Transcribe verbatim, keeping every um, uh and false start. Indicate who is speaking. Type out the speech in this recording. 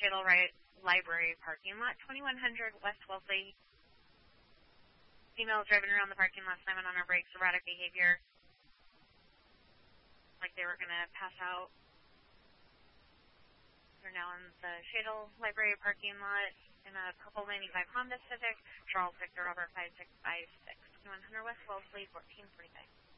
Speaker 1: Shadle right Library parking lot, twenty-one hundred West Wellesley. Females driving around the parking lot, slamming on her brakes, erratic behavior, like they were going to pass out. They're now in the Shadle Library parking lot in a Purple ninety-five Honda Civic, Charles Victor Robert five six five six, twenty-one hundred West Wellesley, fourteen forty-five.